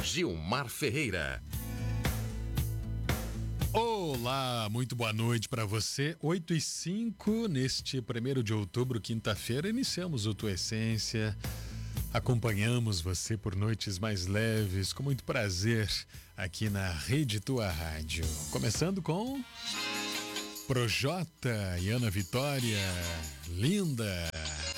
Gilmar Ferreira. Olá, muito boa noite para você. 8h05, neste 1º de outubro, quinta-feira, iniciamos o Tua Essência. Acompanhamos você por noites mais leves, com muito prazer, aqui na Rede Tua Rádio. Começando com Projota e Ana Vitória, linda.